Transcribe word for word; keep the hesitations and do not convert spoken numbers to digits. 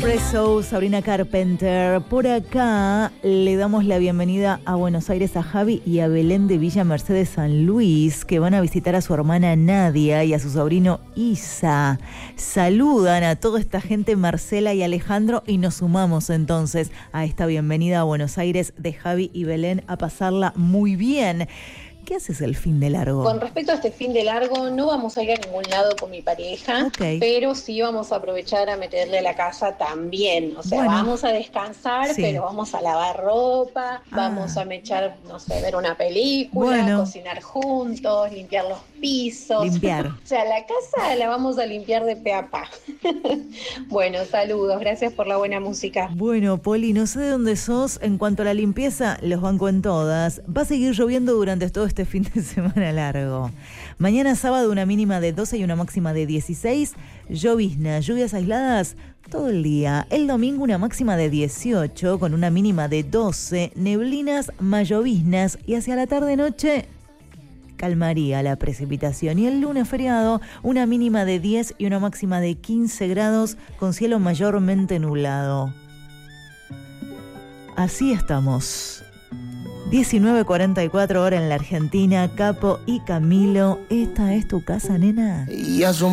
Espresso, Sabrina Carpenter. Por acá le damos la bienvenida a Buenos Aires a Javi y a Belén de Villa Mercedes San Luis, que van a visitar a su hermana Nadia y a su sobrino Isa. Saludan a toda esta gente, Marcela y Alejandro, y nos sumamos entonces a esta bienvenida a Buenos Aires de Javi y Belén a pasarla muy bien. ¿Qué haces el fin de largo? Con respecto a este fin de largo, no vamos a ir a ningún lado con mi pareja, okay. pero sí vamos a aprovechar a meterle a la casa también. O sea, bueno, vamos a descansar, sí. pero vamos a lavar ropa, ah. vamos a mechar, no sé, ver una película, bueno. cocinar juntos, limpiar los pisos. Limpiar. O sea, la casa la vamos a limpiar de pe a pa. Bueno, saludos, gracias por la buena música. Bueno, Poli, no sé de dónde sos. En cuanto a la limpieza, los banco en todas. Va a seguir lloviendo durante todo este fin de semana largo. Mañana sábado una mínima de doce y una máxima de dieciséis. Llovizna, lluvias aisladas todo el día. El domingo una máxima de dieciocho con una mínima de doce. Neblinas más lloviznas y hacia la tarde-noche calmaría la precipitación. Y el lunes feriado una mínima de diez y una máxima de quince grados con cielo mayormente nublado. Así estamos. diecinueve cuarenta y cuatro horas en la Argentina. Capo y Camilo, ¿esta es tu casa, nena? Y